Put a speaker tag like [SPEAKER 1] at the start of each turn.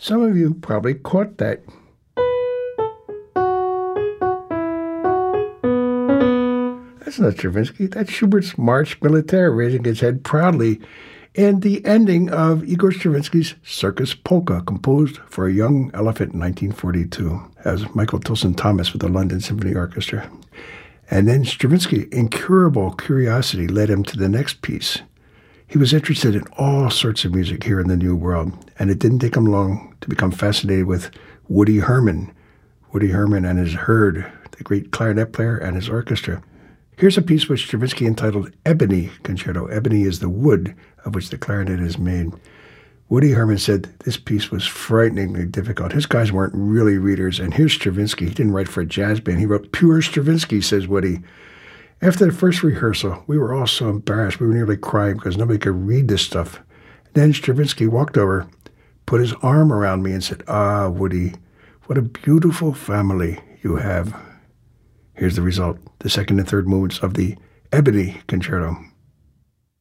[SPEAKER 1] Some of you probably caught that. That's not Stravinsky. That's Schubert's March Militaire raising his head proudly, and the ending of Igor Stravinsky's Circus Polka, composed for a young elephant in 1942, as Michael Tilson Thomas with the London Symphony Orchestra. And then Stravinsky, incurable curiosity led him to the next piece. He was interested in all sorts of music here in the New World, and it didn't take him long to become fascinated with Woody Herman and his herd, the great clarinet player, and his orchestra. Here's a piece which Stravinsky entitled Ebony Concerto. Ebony is the wood of which the clarinet is made. Woody Herman said this piece was frighteningly difficult. His guys weren't really readers, and here's Stravinsky. He didn't write for a jazz band. He wrote pure Stravinsky, says Woody. After the first rehearsal, we were all so embarrassed. We were nearly crying because nobody could read this stuff. Then Stravinsky walked over, put his arm around me and said, "Ah, Woody, what a beautiful family you have." Here's the result, the second and third movements of the Ebony Concerto.